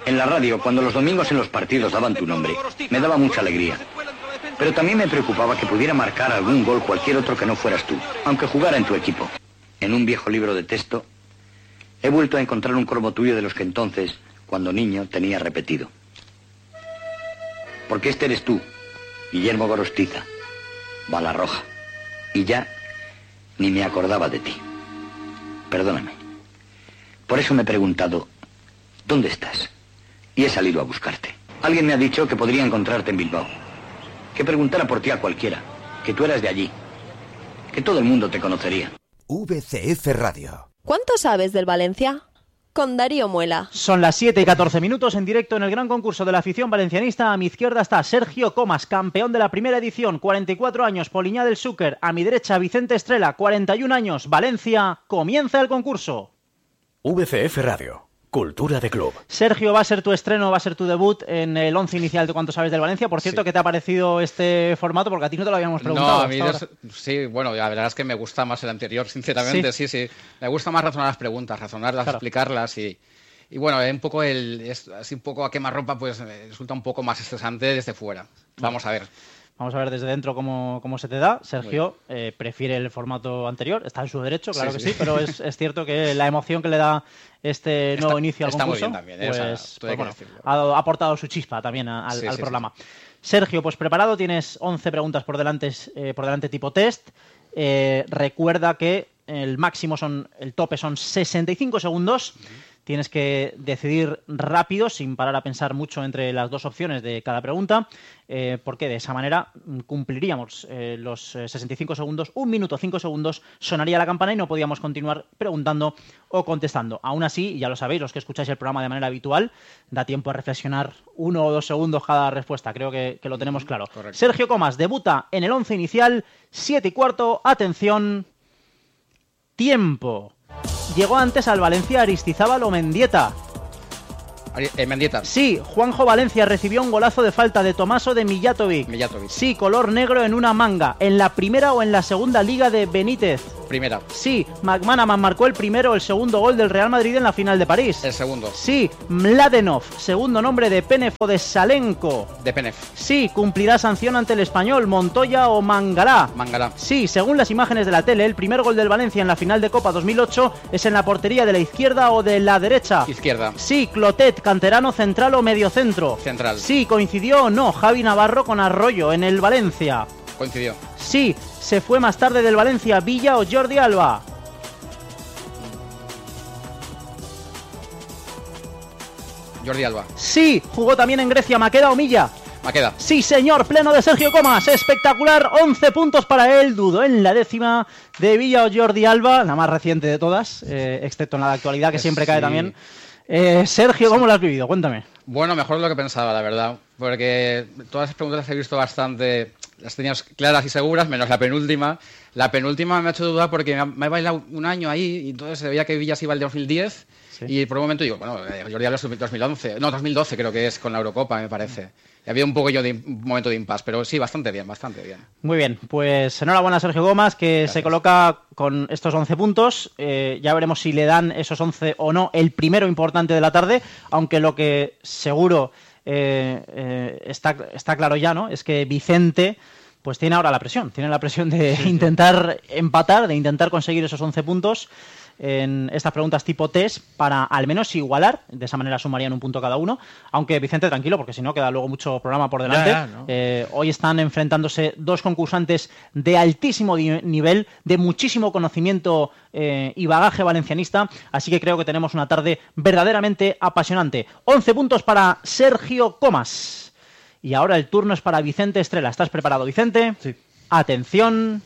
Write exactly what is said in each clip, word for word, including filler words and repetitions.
En la radio, cuando los domingos en los partidos daban tu nombre, me daba mucha alegría. Pero también me preocupaba que pudiera marcar algún gol cualquier otro que no fueras tú, aunque jugara en tu equipo. En un viejo libro de texto, he vuelto a encontrar un cromo tuyo de los que entonces, cuando niño, tenía repetido. Porque este eres tú, Guillermo Gorostiza, bala roja. Y ya ni me acordaba de ti. Perdóname. Por eso me he preguntado, ¿dónde estás? Y he salido a buscarte. Alguien me ha dicho que podría encontrarte en Bilbao. Que preguntara por ti a cualquiera. Que tú eras de allí. Que todo el mundo te conocería. V C F Radio. ¿Cuánto sabes del Valencia? Con Darío Muela. Son las siete y catorce minutos en directo en el gran concurso de la afición valencianista. A mi izquierda está Sergio Comas, campeón de la primera edición, cuarenta y cuatro años, Poliñá del Xúquer. A mi derecha, Vicente Estrela, cuarenta y un años, Valencia. Comienza el concurso. V C F Radio. Cultura de club. Sergio, va a ser tu estreno, va a ser tu debut en el once inicial de Cuánto sabes del Valencia. Por cierto, sí. ¿Qué te ha parecido este formato? Porque a ti no te lo habíamos preguntado. No, a mí es, sí, bueno, la verdad es que me gusta más el anterior, sinceramente, sí, sí. sí. Me gusta más razonar las preguntas, razonarlas, claro. explicarlas y, y bueno, un poco el, es, así un poco a quemarropa, pues resulta un poco más estresante desde fuera. Vamos a ver. Vamos a ver desde dentro cómo, cómo se te da. Sergio eh, prefiere el formato anterior, está en su derecho, claro sí, que sí, sí pero es, es cierto que la emoción que le da este nuevo está, inicio al está concurso muy bien también, ¿eh? pues, o sea, pues, bueno, ha, ha aportado su chispa también a, al, sí, al sí, programa. Sí. Sergio, pues preparado, tienes once preguntas por delante, eh, por delante tipo test. Eh, recuerda que el máximo son, el tope son sesenta y cinco segundos. Uh-huh. Tienes que decidir rápido, sin parar a pensar mucho entre las dos opciones de cada pregunta, eh, porque de esa manera cumpliríamos eh, los sesenta y cinco segundos, un minuto cinco segundos, sonaría la campana y no podíamos continuar preguntando o contestando. Aún así, ya lo sabéis, los que escucháis el programa de manera habitual, da tiempo a reflexionar uno o dos segundos cada respuesta. Creo que, que lo tenemos claro. Correcto. Sergio Comas debuta en el once inicial, siete y cuarto, atención, tiempo. Llegó antes al Valencia Aristizábal o Mendieta. Eh, Mendieta. Sí, Juanjo Valencia recibió un golazo de falta de Tomaso de Mijatovic. Mijatovic. Sí, color negro en una manga. ¿En la primera o en la segunda liga de Benítez? Primera. Sí, McManaman marcó el primero o el segundo gol del Real Madrid en la final de París. El segundo. Sí, Mladenov, segundo nombre de Penef o de Salenko. De Penef. Sí, cumplirá sanción ante el Español, Montoya o Mangalá. Mangalá. Sí, según las imágenes de la tele, el primer gol del Valencia en la final de Copa dos mil ocho es en la portería de la izquierda o de la derecha. Izquierda. Sí, Clotet, canterano central o mediocentro. Central. Sí, coincidió o no Javi Navarro con Arroyo en el Valencia. Coincidió. Sí, se fue más tarde del Valencia, Villa o Jordi Alba. Jordi Alba. Sí, jugó también en Grecia, Maqueda o Milla. Maqueda. Sí, señor, pleno de Sergio Comas, espectacular, once puntos para él, dudó en la décima de Villa o Jordi Alba, la más reciente de todas, eh, excepto en la de actualidad, que siempre sí. cae también. Eh, Sergio, ¿cómo lo has vivido? Cuéntame. Bueno, mejor de lo que pensaba, la verdad, porque todas las preguntas las he visto bastante, las tenías claras y seguras, menos la penúltima. La penúltima me ha hecho dudar porque me ha, me ha bailado un año ahí y entonces se veía que Villa se iba al de dos mil diez sí. y por un momento digo, bueno, Jordi Alba es dos mil once, no, dos mil doce creo que es con la Eurocopa, me parece. Y había un poco yo de un momento de impasse, pero sí, bastante bien, bastante bien. Muy bien, pues enhorabuena Sergio Comas, que Gracias. Se coloca con estos once puntos. Eh, ya veremos si le dan esos once o no el primero importante de la tarde, aunque lo que seguro eh, eh, está, está claro ya, ¿no? Es que Vicente pues tiene ahora la presión, tiene la presión de sí, intentar sí. empatar, de intentar conseguir esos once puntos en estas preguntas tipo test para al menos igualar, de esa manera sumarían un punto cada uno, aunque Vicente tranquilo porque si no queda luego mucho programa por delante. Ya, ya, ¿no? eh, hoy están enfrentándose dos concursantes de altísimo di- nivel, de muchísimo conocimiento eh, y bagaje valencianista, así que creo que tenemos una tarde verdaderamente apasionante. once puntos para Sergio Comas y ahora el turno es para Vicente Estrela. ¿Estás preparado, Vicente? Sí. Atención,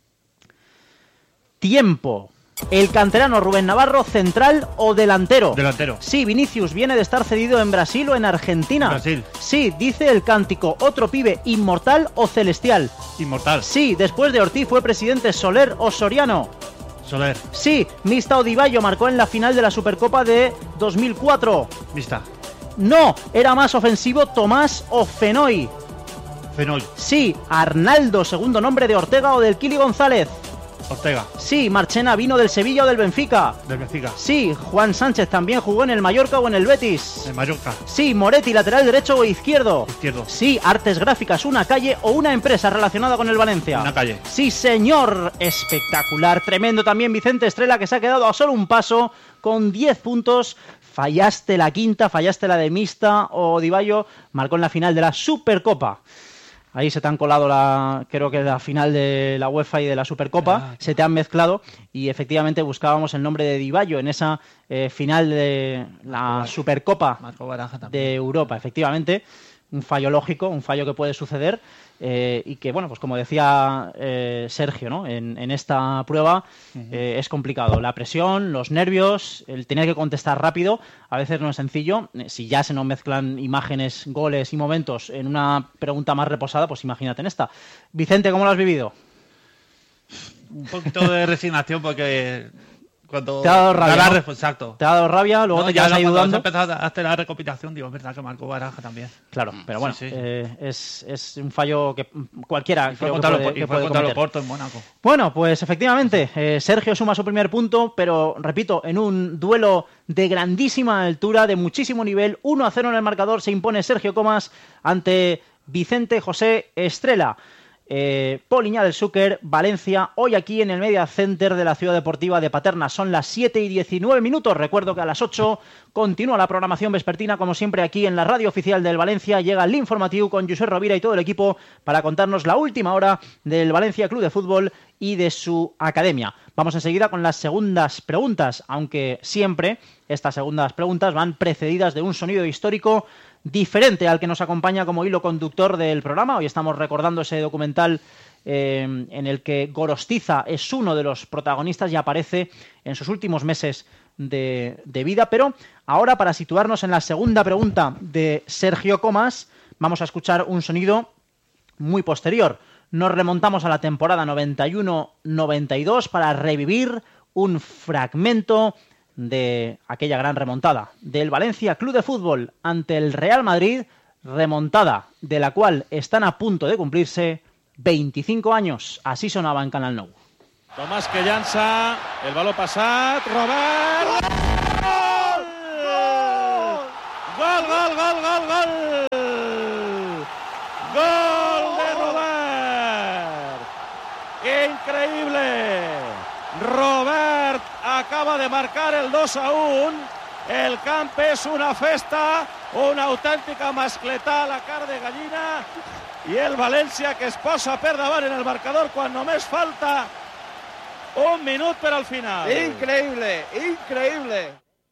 tiempo. El canterano Rubén Navarro, ¿central o delantero? Delantero. Sí, Vinicius viene de estar cedido en Brasil o en Argentina. Brasil. Sí, dice el cántico, otro pibe, ¿inmortal o celestial? Inmortal. Sí, después de Ortiz fue presidente Soler o Soriano. Soler. Sí, Mista Odivayo marcó en la final de la Supercopa de dos mil cuatro. Mista. No, era más ofensivo Tomás o Fenoy. Fenoy. Sí, Arnaldo, segundo nombre de Ortega o del Kili González. Ortega. Sí, Marchena vino del Sevilla o del Benfica. Del Benfica. Sí, Juan Sánchez también jugó en el Mallorca o en el Betis. En Mallorca. Sí, Moretti, lateral derecho o izquierdo. Izquierdo. Sí, Artes Gráficas, una calle o una empresa relacionada con el Valencia. Una calle. Sí, señor. Espectacular. Tremendo también Vicente Estrela, que se ha quedado a solo un paso con diez puntos. Fallaste la quinta, fallaste la de Mista o Di Baio marcó en la final de la Supercopa. Ahí se te han colado la, creo que la final de la UEFA y de la Supercopa, ah, se te han mezclado y efectivamente buscábamos el nombre de Di Baio en esa eh, final de la Supercopa de Europa, efectivamente. Un fallo lógico, un fallo que puede suceder eh, y que, bueno, pues como decía eh, Sergio, ¿no? En, en esta prueba eh, es complicado. La presión, los nervios, el tener que contestar rápido, a veces no es sencillo. Si ya se nos mezclan imágenes, goles y momentos en una pregunta más reposada, pues imagínate en esta. Vicente, ¿cómo lo has vivido? Un poquito de resignación porque... Cuando te ha dado rabia, ¿no? Exacto. Te ha dado rabia, luego no, te quedas ahí dudando. Empezado a hacer la recopilación, digo, es verdad que marcó Baraja también. Claro, pero bueno, sí, sí. Eh, es, es un fallo que cualquiera y fue creo contra que puede, lo, que y fue puede contra cometer. lo corto en Mónaco. Bueno, pues efectivamente, eh, Sergio suma su primer punto, pero repito, en un duelo de grandísima altura, de muchísimo nivel, uno a cero en el marcador, se impone Sergio Comas ante Vicente José Estrela. Eh, Poliña del Xúquer, Valencia, hoy aquí en el Media Center de la Ciudad Deportiva de Paterna. Son las siete y diecinueve minutos. Recuerdo que a las ocho continúa la programación vespertina, como siempre aquí en la radio oficial del Valencia. Llega el informativo con Josep Rovira y todo el equipo para contarnos la última hora del Valencia Club de Fútbol y de su academia. Vamos enseguida con las segundas preguntas, aunque siempre estas segundas preguntas van precedidas de un sonido histórico diferente al que nos acompaña como hilo conductor del programa. Hoy estamos recordando ese documental eh, en el que Gorostiza es uno de los protagonistas y aparece en sus últimos meses de, de vida. Pero ahora, para situarnos en la segunda pregunta de Sergio Comas, vamos a escuchar un sonido muy posterior. Nos remontamos a la temporada noventa y uno noventa y dos para revivir un fragmento de aquella gran remontada del Valencia Club de Fútbol ante el Real Madrid, remontada de la cual están a punto de cumplirse veinticinco años. Así sonaba en Canal Nou. Tomàs que llança, el baló passat, Robert... Gol! Gol, gol, gol, gol, gol! Gol de Robert! Increïble! Robert acaba de marcar el dos a uno. El camp és una festa, una autèntica mascletà a la cara de gallina i el València que es posa per davant en el marcador quan només falta un minut per al final. Increïble, increïble.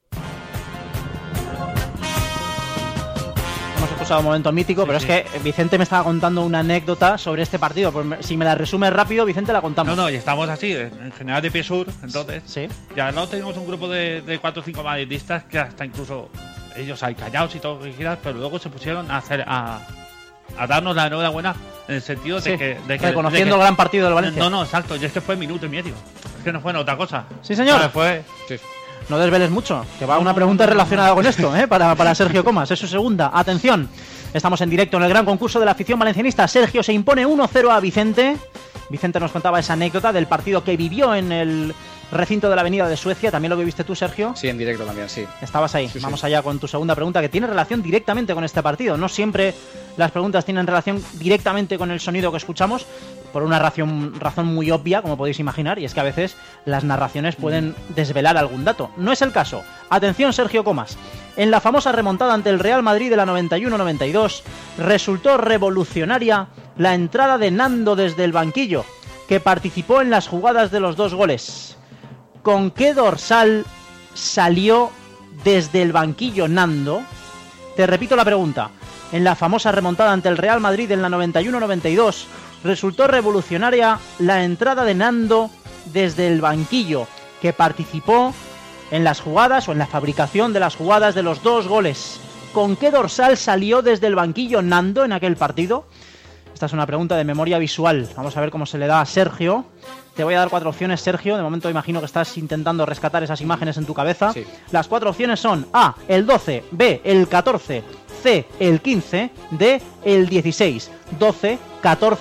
Hemos escuchado un momento mítico, sí, pero sí. Es que Vicente me estaba contando una anécdota sobre este partido. Pues si me la resumes rápido, Vicente, la contamos. No, no, y estamos así, en general de pie sur, entonces. Sí. Ya no tenemos un grupo de, de cuatro o cinco madridistas que hasta incluso ellos hay callados y todo lo que quieras, pero luego se pusieron a hacer a, a darnos la enhorabuena en el sentido sí. de que. De que Reconociendo de que, el gran partido del Valencia. No, no, exacto, y es que fue minuto y medio. Es que no fue en otra cosa. Sí, señor. Vale, fue. Sí. No desveles mucho, que va una pregunta relacionada con esto, ¿eh? para, para Sergio Comas. Es su segunda. Atención, estamos en directo en el gran concurso de la afición valencianista. Sergio se impone uno cero a Vicente. Vicente nos contaba esa anécdota del partido que vivió en el recinto de la Avenida de Suecia. ¿También lo viviste tú, Sergio? Sí, en directo también, sí. Estabas ahí. Sí, Vamos sí. allá con tu segunda pregunta, que tiene relación directamente con este partido. No siempre las preguntas tienen relación directamente con el sonido que escuchamos, por una razón, razón muy obvia, como podéis imaginar, y es que a veces las narraciones pueden desvelar algún dato. No es el caso. Atención, Sergio Comas. En la famosa remontada ante el Real Madrid de la noventa y uno noventa y dos, resultó revolucionaria la entrada de Nando desde el banquillo, que participó en las jugadas de los dos goles. ¿Con qué dorsal salió desde el banquillo Nando? Te repito la pregunta. En la famosa remontada ante el Real Madrid en la noventa y uno noventa y dos, resultó revolucionaria la entrada de Nando desde el banquillo, que participó en las jugadas o en la fabricación de las jugadas de los dos goles. ¿Con qué dorsal salió desde el banquillo Nando en aquel partido? Esta es una pregunta de memoria visual. Vamos a ver cómo se le da a Sergio. Te voy a dar cuatro opciones, Sergio. De momento imagino que estás intentando rescatar esas imágenes en tu cabeza. Sí. Las cuatro opciones son A, el doce, B, el catorce, C, el quince, D, el dieciséis. doce, catorce,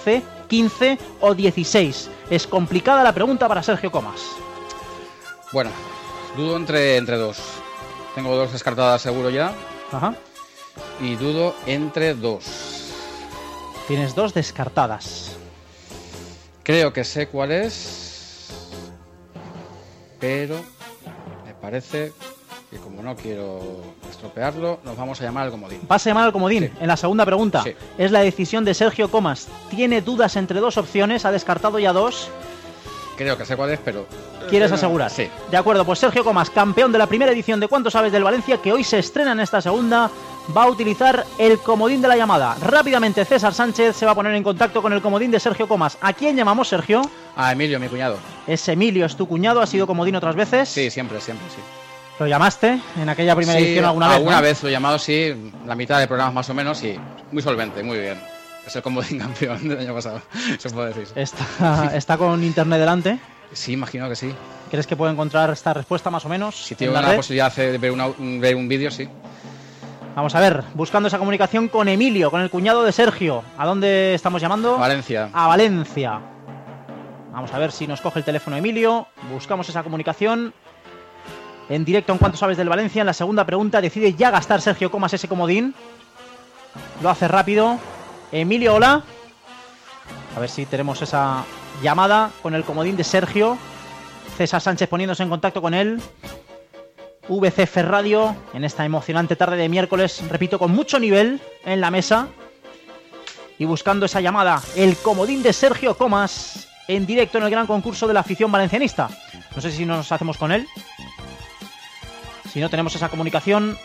quince o dieciséis. Es complicada la pregunta para Sergio Comas. Bueno, dudo entre, entre dos. Tengo dos descartadas seguro ya. Ajá. Y dudo entre dos. Tienes dos descartadas. Creo que sé cuál es, pero me parece que como no quiero estropearlo, nos vamos a llamar al comodín. ¿Vas a llamar al comodín? Sí. En la segunda pregunta. Sí. Es la decisión de Sergio Comas. Tiene dudas entre dos opciones, ha descartado ya dos. Creo que sé cuál es, pero... ¿Quieres asegurar? Sí. De acuerdo, pues Sergio Comas, campeón de la primera edición de ¿Cuánto sabes del Valencia?, que hoy se estrena en esta segunda, va a utilizar el comodín de la llamada. Rápidamente César Sánchez se va a poner en contacto con el comodín de Sergio Comas. ¿A quién llamamos, Sergio? A Emilio, mi cuñado. Es Emilio, es tu cuñado, ha sido comodín otras veces. Sí, siempre, siempre, sí. ¿Lo llamaste en aquella primera sí, edición alguna vez? Alguna ¿no? vez lo he llamado, sí, la mitad de programas más o menos, y muy solvente, muy bien. Es el comodín campeón del año pasado, se puede decir. Está, está con internet delante. Sí, imagino que sí. ¿Crees que puede encontrar esta respuesta más o menos? Si tiene en la una red? posibilidad de ver, una, ver un vídeo, sí. Vamos a ver, buscando esa comunicación con Emilio, con el cuñado de Sergio. ¿A dónde estamos llamando? Valencia. A Valencia. Vamos a ver si nos coge el teléfono Emilio. Buscamos esa comunicación. En directo en Cuánto sabes del Valencia. En la segunda pregunta decide ya gastar Sergio Comas ese comodín. Lo hace rápido. Emilio, hola. A ver si tenemos esa llamada con el comodín de Sergio. César Sánchez poniéndose en contacto con él. V C F Radio en esta emocionante tarde de miércoles, repito, con mucho nivel en la mesa. Y buscando esa llamada, el comodín de Sergio Comas en directo en el gran concurso de la afición valencianista. No sé si nos hacemos con él. Si no tenemos esa comunicación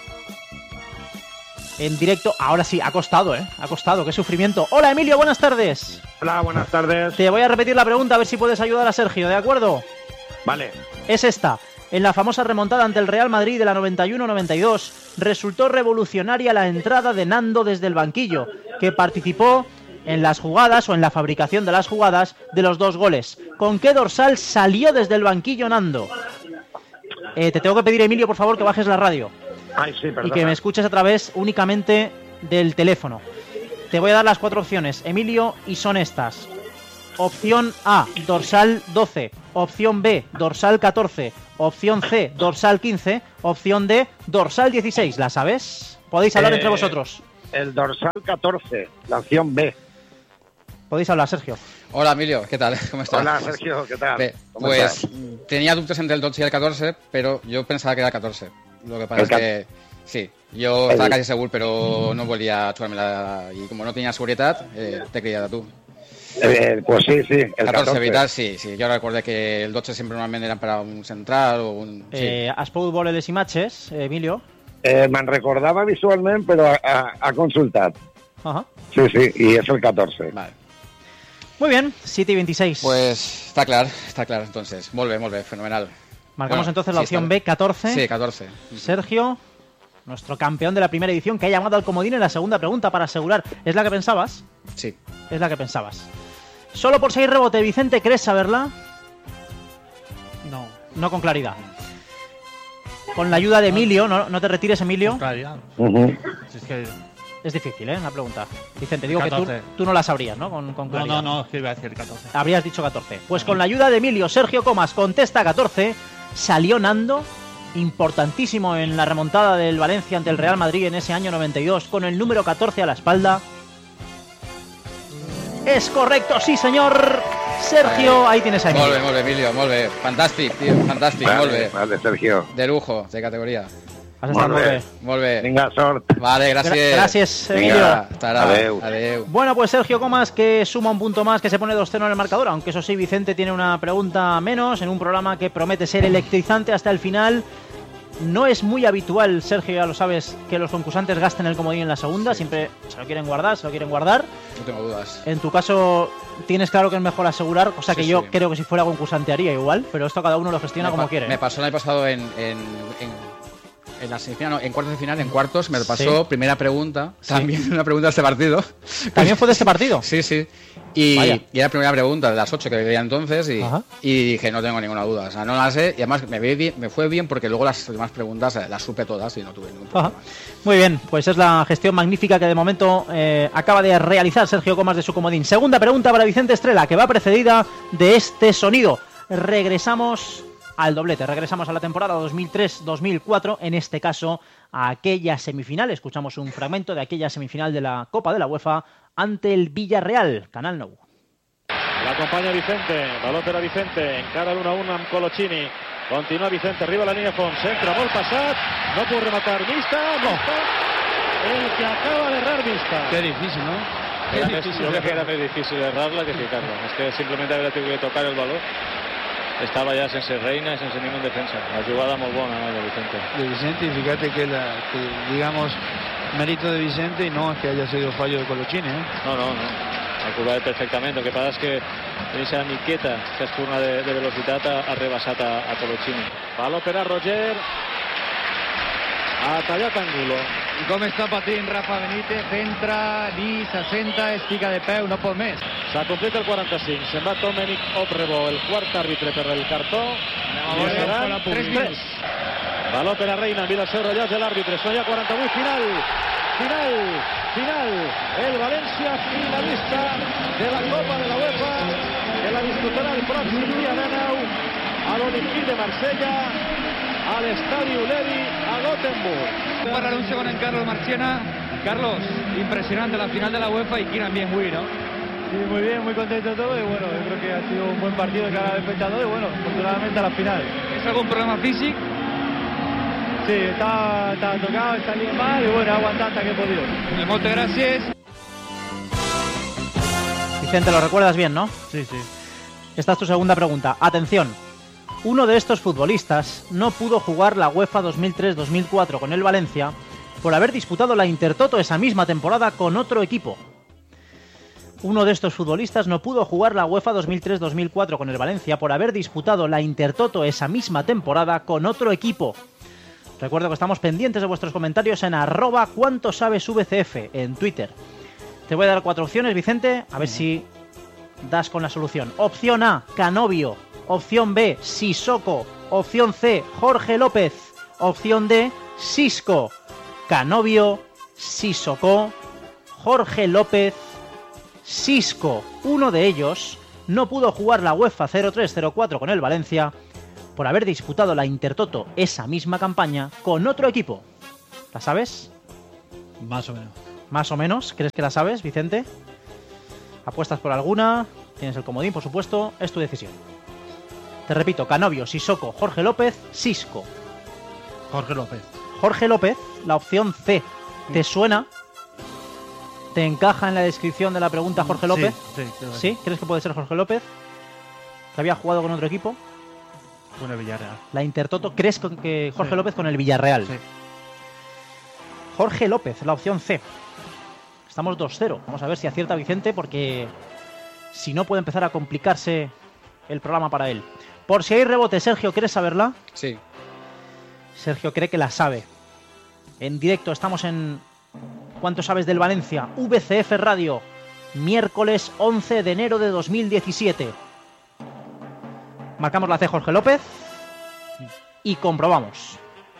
en directo, ahora sí, ha costado, ¿eh? Ha costado, qué sufrimiento. Hola Emilio, buenas tardes. Hola, buenas tardes. Te voy a repetir la pregunta a ver si puedes ayudar a Sergio, ¿de acuerdo? Vale. Es esta. En la famosa remontada ante el Real Madrid de la noventa y uno noventa y dos, resultó revolucionaria la entrada de Nando desde el banquillo, que participó en las jugadas o en la fabricación de las jugadas de los dos goles. ¿Con qué dorsal salió desde el banquillo Nando? Eh, te tengo que pedir, Emilio, por favor, que bajes la radio. Ay, sí, perdona. Y que me escuches a través únicamente del teléfono. Te voy a dar las cuatro opciones, Emilio, y son estas. Opción A, dorsal doce. Opción B, dorsal catorce. Opción C, dorsal quince. Opción D, dorsal dieciséis. ¿La sabes? Podéis hablar Eh, entre vosotros. El dorsal catorce, la opción B. Podéis hablar, Sergio. Hola Emilio, ¿qué tal? ¿Cómo estás? Hola, Sergio, ¿qué tal? Be, ¿Cómo pues estás? tenía dudas entre el doce y el catorce, pero yo pensaba que era catorce. Lo que pasa El es ca- que sí, yo El- estaba casi seguro, pero no volvía a chuvármela. Y como no tenía seguridad, eh, te creía tú. Eh, pues sí, sí, el catorce catorce. vital, sí, sí. Yo recordé que el doce siempre normalmente eran para un central o un... Sí. Eh, has pogut veure les imatges, eh, Emilio? Eh, me'n recordava visualment, però a, a, a consultat. Ajá. Sí, sí, i és el catorce. Vale. Muy bien, siete y veintiséis. Pues está claro, está claro entonces. Molt bé, molt bé, fenomenal. Marcamos Bueno, entonces la sí, opción está- B, catorce. Sí, catorce. Sergio, nuestro campeón de la primera edición, que ha llamado al comodín en la segunda pregunta para asegurar. ¿Es la que pensabas? Sí. Es la que pensabas. Solo por seis rebote, Vicente, ¿crees saberla? No. No con claridad. Con la ayuda de Emilio, no, no te retires, Emilio. Claridad. Uh-huh. Si es que... Es difícil, ¿eh? La pregunta. Vicente, digo que catorce. tú, tú no la sabrías, ¿no? Con, con No, claridad. no, no, es que iba a decir catorce. Habrías dicho catorce. Pues con la ayuda de Emilio, Sergio Comas contesta catorce. Salió Nando, importantísimo en la remontada del Valencia ante el Real Madrid en ese año noventa y dos, con el número catorce a la espalda. Es correcto, sí señor. Sergio, ahí tienes a Emilio. Molt bé, molt bé, Emilio, molt bé. Fantàstic, tio, fantàstic, Vale, molt bé. vale, Sergio. De lujo, de categoría. Has estado Molt muy bé. bien. Molt bé. Vinga, sort. Vale, gràcies. Gra- gracias, Emilio. Vinga, hasta ara. Adeu. Adeu. Bueno, pues Sergio Comas, que suma un punto más, que se pone dos cero en el marcador, aunque eso sí, Vicente tiene una pregunta menos en un programa que promete ser electrizante hasta el final. No es muy habitual, Sergio, ya lo sabes, que los concursantes gasten el comodín en la segunda, siempre se lo quieren guardar, se lo quieren guardar. No tengo dudas. En tu caso, tienes claro que es mejor asegurar, cosa que Sí, yo sí. creo que si fuera concursante haría igual, pero esto cada uno lo gestiona me, como pa- quiere. me pasó el año pasado en, en, en, en la semifinal, no, en cuartos de final, en cuartos, me pasó Sí. primera pregunta, Sí. también una pregunta de este partido. ¿También fue de este partido? Sí, sí. Y, Vaya. y era la primera pregunta de las ocho que veía entonces y, Ajá. y dije, no tengo ninguna duda. O sea, no la sé y además me, vi bien- me fue bien porque luego las demás preguntas eh, las supe todas y no tuve ningún problema. Ajá. Muy bien, pues es la gestión magnífica que de momento eh, acaba de realizar Sergio Comas de su comodín. Segunda pregunta para Vicente Estrela, que va precedida de este sonido. Regresamos al doblete, regresamos a la temporada dos mil tres dos mil cuatro, en este caso a aquella semifinal. Escuchamos un fragmento de aquella semifinal de la Copa de la UEFA ante el Villarreal, Canal Nou. La acompaña Vicente, balón per a Vicente, encara l'uno a uno amb Colocini, continua Vicente, arriba a la línia de fons, centra molt passat, no puc rematar, Mista, Mista, el que acaba de errar Mista. Qué difícil, ¿no? Era més, jo crec que era més difícil errar-la que ficar-la, és que simplement havia tingut que tocar el balón, estava ja sense reina, sense ningún defensa, la jugada molt bona, ¿no?, de Vicente. De Vicente, y fíjate que, la, que digamos, mérito de Vicente y no es que haya sido fallo de Colocini, ¿eh? No, no, no. Ha curat perfectament. El que passa és que en aquesta miqueta que es torna de, de velocitat ha, ha rebassat a, a Colocini. Palo per a Roger. Ha tallat Angulo. I com està patint Rafa Benítez, entra, ni s'assenta, es fica de peu, no pot més. S'ha complit el quaranta-cinc. Se'n va Domènec Oprebo, el quart àrbitre per el cartó. I seran tres minuts. Baló per a Reina, mira el seu rellotge de l'àrbitre. Són ja quaranta-vuit, final. Final, final. El València finalista de la Copa de la UEFA, que la disputarà el pròxim dia nou a l'Olympique de Marsella, a l'Estadi Ullevi, a Gothenburg. Para un segundo en Carlos Marchena. Carlos, impresionante la final de la UEFA y Kieran bien muy, ¿no? Sí, muy bien, muy contento todo y bueno, yo creo que ha sido un buen partido de cada espectador y bueno, afortunadamente a la final. ¿Es algún problema físico? Sí, estaba, estaba tocado, salí mal y bueno, he aguantado hasta que he podido. Muchas gracias. Vicente, lo recuerdas bien, ¿no? Sí, sí. Esta es tu segunda pregunta. Atención. Uno de estos futbolistas no pudo jugar la UEFA dos mil tres dos mil cuatro con el Valencia por haber disputado la Intertoto esa misma temporada con otro equipo. Uno de estos futbolistas no pudo jugar la UEFA dos mil tres dos mil cuatro con el Valencia por haber disputado la Intertoto esa misma temporada con otro equipo. Recuerdo que estamos pendientes de vuestros comentarios en arroba cuánto sabes V C F en Twitter. Te voy a dar cuatro opciones, Vicente, a ver si das con la solución. Opción A, Canovio. Opción B, Sissoko. Opción C, Jorge López. Opción D, Xisco. Canovio, Sissoko, Jorge López, Xisco. Uno de ellos no pudo jugar la UEFA cero tres cero cuatro con el Valencia por haber disputado la Intertoto esa misma campaña con otro equipo. ¿La sabes? Más o menos. ¿Más o menos? ¿Crees que la sabes, Vicente? ¿Apuestas por alguna? Tienes el comodín, por supuesto. Es tu decisión. Te repito, Canovio, Sissoko, Jorge López, Xisco. Jorge López. Jorge López, la opción C. ¿Te suena? ¿Te encaja en la descripción de la pregunta Jorge López? Sí, sí, creo que ¿Sí? ¿Crees que puede ser Jorge López? ¿Que había jugado con otro equipo? Con el Villarreal. La Intertoto, ¿crees con que Jorge sí. López con el Villarreal? Sí. Jorge López, la opción C. Estamos dos cero. Vamos a ver si acierta Vicente, porque si no puede empezar a complicarse el programa para él. Por si hay rebote, Sergio, ¿quieres saberla? Sí. Sergio cree que la sabe. En directo estamos en ¿Cuánto sabes del Valencia? V C F Radio, miércoles once de enero de dos mil diecisiete. Marcamos la C, Jorge López, y comprobamos.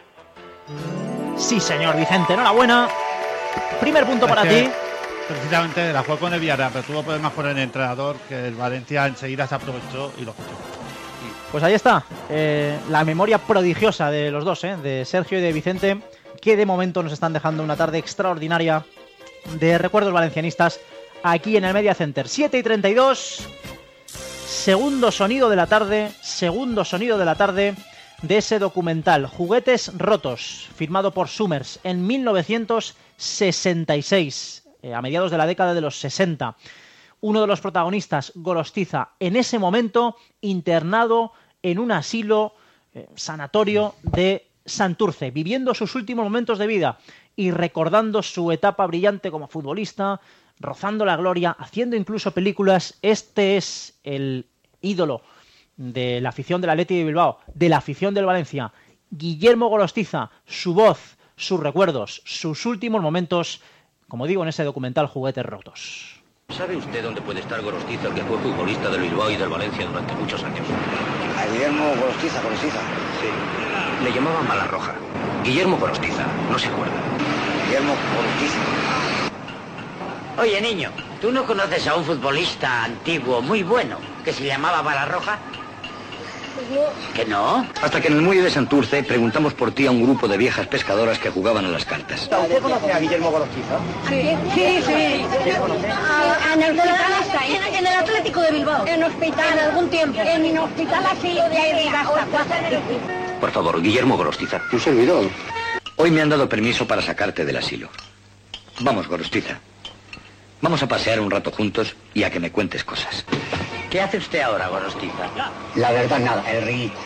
Sí, señor Vicente, enhorabuena. Primer punto para ti. Precisamente la jugó con el Villarreal, pero tuvo problemas con el entrenador, que el Valencia enseguida se aprovechó y lo fichó. Pues ahí está, eh, la memoria prodigiosa de los dos, eh, de Sergio y de Vicente, que de momento nos están dejando una tarde extraordinaria de recuerdos valencianistas aquí en el Media Center. siete y treinta y dos, segundo sonido de la tarde, segundo sonido de la tarde de ese documental, Juguetes Rotos, firmado por Summers en mil novecientos sesenta y seis, eh, a mediados de la década de los sesenta. Uno de los protagonistas, Gorostiza, en ese momento internado en un asilo eh, sanatorio de Santurce, viviendo sus últimos momentos de vida y recordando su etapa brillante como futbolista, rozando la gloria, haciendo incluso películas. Este es el ídolo de la afición del Athletic de Bilbao, de la afición del Valencia Guillermo Gorostiza, su voz, sus recuerdos, sus últimos momentos, como digo, en ese documental Juguetes Rotos. ¿Sabe usted dónde puede estar Gorostiza, el que fue futbolista del Bilbao y del Valencia durante muchos años? A Guillermo Gorostiza, Gorostiza. Sí. Le llamaban Balarroja. Guillermo Gorostiza, ¿no se acuerda? Guillermo Gorostiza. Oye, niño, ¿tú no conoces a un futbolista antiguo muy bueno que se llamaba Balarroja? Pues no. ¿Que no? Hasta que en el muelle de Santurce preguntamos por ti a un grupo de viejas pescadoras que jugaban a las cartas. ¿Usted conoce a Guillermo Gorostiza? Sí, sí, sí. ¿Quién conoce? A, en el hospital está ahí. En, en el Atlético de Bilbao. En hospital. En algún tiempo. En el hospital así de ahí hasta Por favor, Guillermo Gorostiza. Un servidor. Hoy me han dado permiso para sacarte del asilo. Vamos, Gorostiza. Vamos a pasear un rato juntos y a que me cuentes cosas. ¿Qué hace usted ahora, Gorostiza? La verdad, nada, el ridículo.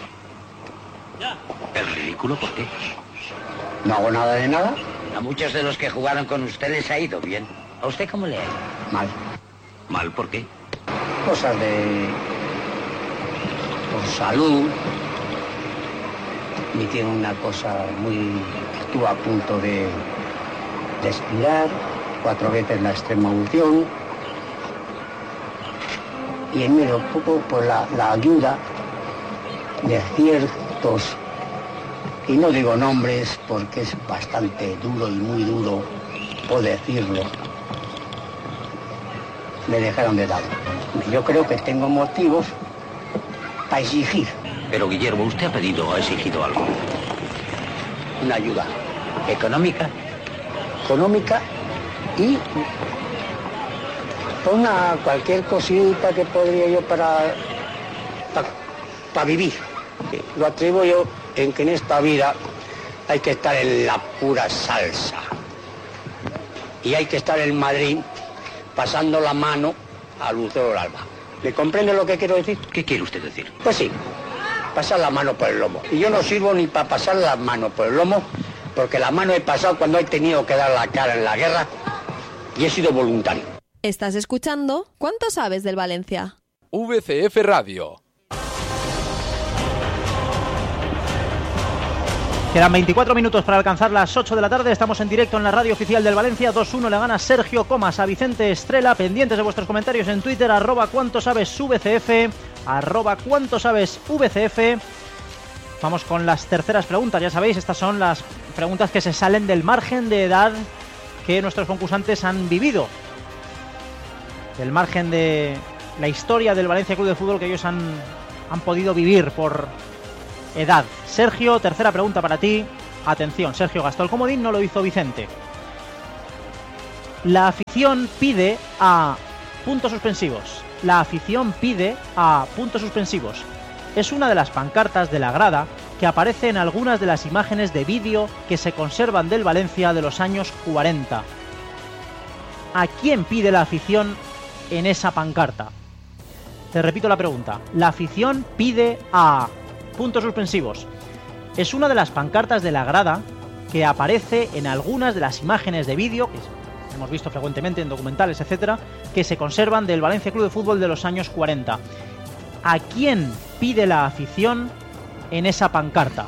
¿El ridículo por qué? No hago nada de nada. A muchos de los que jugaron con usted les ha ido bien. ¿A usted cómo le ha ido? Mal. ¿Mal por qué? Cosas de... por salud. Me tiene una cosa muy... Estuve a punto de... de expirar. Cuatro veces la extrema unción. Y en medio poco por la, la ayuda de ciertos, y no digo nombres porque es bastante duro y muy duro por decirlo, me dejaron de lado. Yo creo que tengo motivos para exigir. Pero Guillermo, usted ha pedido o ha exigido algo. Una ayuda económica. Económica y una cualquier cosita que podría yo para para pa vivir. Lo atribuyo yo en que en esta vida hay que estar en la pura salsa y hay que estar en Madrid pasando la mano a Lucero del Alba. ¿Le comprende lo que quiero decir? ¿Qué quiere usted decir? Pues sí, pasar la mano por el lomo. Y yo no sirvo ni para pasar la mano por el lomo, porque la mano he pasado cuando he tenido que dar la cara en la guerra y he sido voluntario. Estás escuchando ¿Cuánto sabes del Valencia? V C F Radio. Quedan veinticuatro minutos para alcanzar las ocho de la tarde. Estamos en directo en la radio oficial del Valencia. dos uno le gana Sergio Comas a Vicente Estrela. Pendientes de vuestros comentarios en Twitter, arroba cuánto sabes V C F, arroba cuánto sabes V C F. Vamos con las terceras preguntas. Ya sabéis, estas son las preguntas que se salen del margen de edad que nuestros concursantes han vivido. Del margen de la historia del Valencia Club de Fútbol que ellos han, han podido vivir por edad. Sergio, tercera pregunta para ti. Atención, Sergio gastó el comodín, no lo hizo Vicente. La afición pide a... puntos suspensivos. La afición pide a... puntos suspensivos. Es una de las pancartas de la grada que aparece en algunas de las imágenes de vídeo que se conservan del Valencia de los años cuarenta. ¿A quién pide la afición en esa pancarta? Te repito la pregunta. La afición pide a... puntos suspensivos. Es una de las pancartas de la grada que aparece en algunas de las imágenes de vídeo que hemos visto frecuentemente en documentales, etcétera, que se conservan del Valencia Club de Fútbol de los años cuarenta. ¿A quién pide la afición en esa pancarta?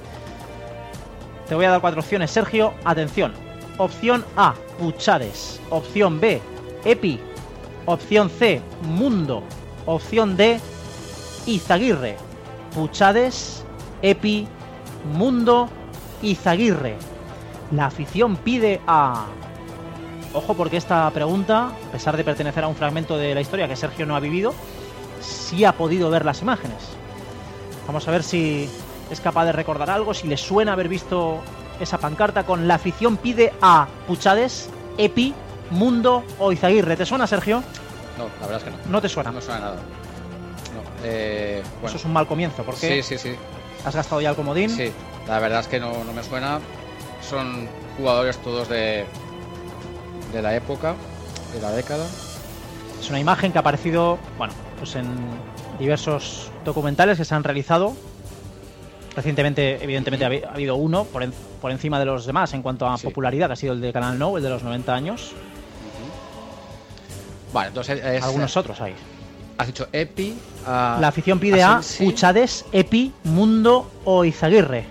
Te voy a dar cuatro opciones, Sergio. Atención. Opción A, Puchades. Opción B, Epi. Opción C, Mundo. Opción D, Izaguirre. Puchades, Epi, Mundo, Izaguirre. La afición pide a... Ojo, porque esta pregunta, a pesar de pertenecer a un fragmento de la historia que Sergio no ha vivido, sí ha podido ver las imágenes. Vamos a ver si es capaz de recordar algo, si le suena haber visto esa pancarta con la afición pide a Puchades, Epi, Mundo o Izaguirre. ¿Te suena, Sergio? No, la verdad es que no. ¿No te suena? No suena nada. No, eh, bueno. Eso es un mal comienzo, ¿por qué? Sí, sí, sí. ¿Has gastado ya el comodín? Sí, la verdad es que no, no me suena. Son jugadores todos de, de la época, de la década. Es una imagen que ha aparecido, bueno, pues en diversos documentales que se han realizado. Recientemente, evidentemente, ha habido uno por, en, por encima de los demás en cuanto a sí. popularidad, que ha sido el de Canal Nou, el de los noventa años. Uh-huh. Vale, entonces es, algunos otros hay. Has dicho Epi. A, la afición pide a, a Puchades, Epi, Mundo o Izaguirre.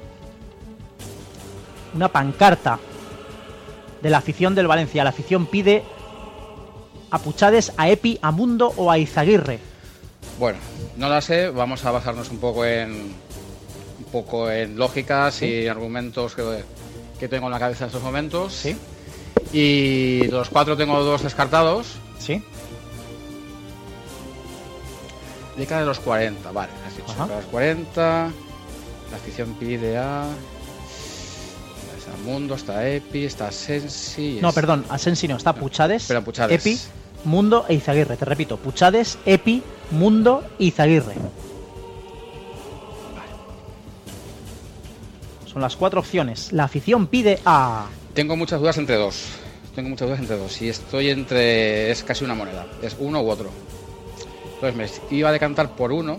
Una pancarta de la afición del Valencia. La afición pide a Puchades, a Epi, a Mundo o a Izaguirre. Bueno, no la sé. Vamos a basarnos un poco en un poco en lógicas ¿Sí? y argumentos que, que tengo en la cabeza en estos momentos. Sí. Y de los cuatro tengo dos descartados. Sí. Década de los cuarenta, vale. Has dicho década de los cuarenta. La afición pide a... Está Mundo, está Epi, está Sensi... No, es... perdón, a Sensi no, está Puchades, Pero Puchades. Epi, Mundo e Izaguirre. Te repito, Puchades, Epi, Mundo e Izaguirre. Vale. Son las cuatro opciones. La afición pide a... Tengo muchas dudas entre dos. Tengo muchas dudas entre dos. Y estoy entre... Es casi una moneda. Es uno u otro. Entonces me iba a decantar por uno.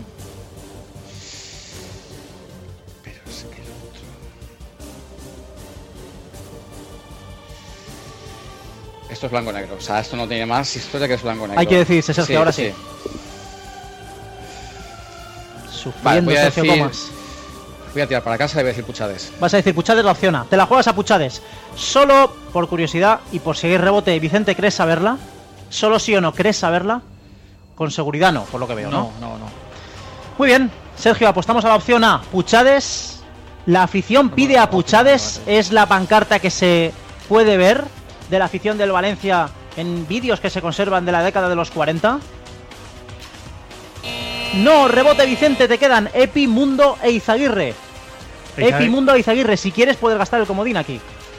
Pero es que el otro... Esto es blanco-negro. O sea, esto no tiene más historia que es blanco-negro. Hay que decidirse, Sergio, sí, ahora sí. sí. Sufriendo, vale, voy a Sergio decir... Comas. Voy a tirar para casa y voy a decir Puchades. Vas a decir Puchades la opción A. Te la juegas a Puchades. Solo por curiosidad y por seguir rebote. Vicente, ¿crees saberla? ¿Solo sí o no crees saberla? Con seguridad no, por lo que veo, ¿no? No, no, no. Muy bien, Sergio, apostamos a la opción A. Puchades. La afición pide a Puchades. Es la pancarta que se puede ver de la afición del Valencia en vídeos que se conservan de la década de los cuarenta. No, rebote Vicente, te quedan Epi, Mundo e Izaguirre. Epi, Mundo e Izaguirre. Si quieres puedes gastar el comodín aquí.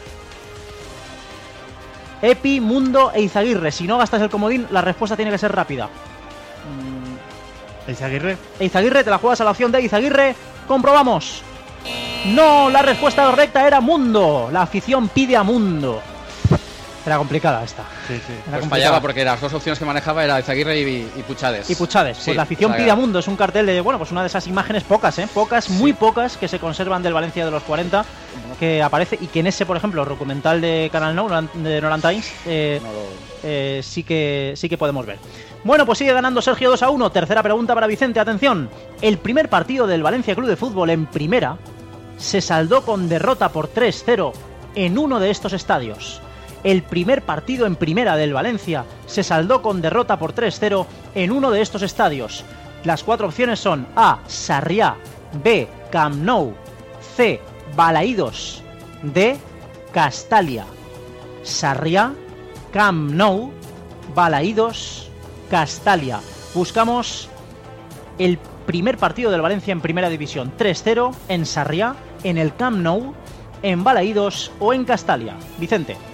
Epi, Mundo e Izaguirre. Si no gastas el comodín, la respuesta tiene que ser rápida. ¿Izaguirre? Izaguirre, te la juegas a la opción de Izaguirre. Comprobamos. No, la respuesta correcta era Mundo. La afición pide a Mundo. Era complicada esta. Sí, sí. Era pues fallaba porque las dos opciones que manejaba era Izaguirre y, y Puchades. Y Puchades. Pues sí, la afición pide a Mundo. Es un cartel de, bueno, pues una de esas imágenes pocas, ¿eh? Pocas, sí. muy pocas que se conservan del Valencia de los cuarenta. Que aparece y que en ese, por ejemplo, el documental de Canal Nou, de Nolan Times, eh, no lo... eh, sí, que, sí que podemos ver. Bueno, pues sigue ganando Sergio dos a uno. Tercera pregunta para Vicente. Atención. El primer partido del Valencia Club de Fútbol en primera se saldó con derrota por tres cero en uno de estos estadios. El primer partido en primera del Valencia se saldó con derrota por tres cero en uno de estos estadios. Las cuatro opciones son A, Sarriá, B, Camp Nou, C, Balaídos, D, Castalia. Sarriá, Camp Nou, Balaídos, Castalia. Buscamos el primer partido del Valencia en primera división. tres cero en Sarriá, en el Camp Nou, en Balaídos o en Castalia. Vicente.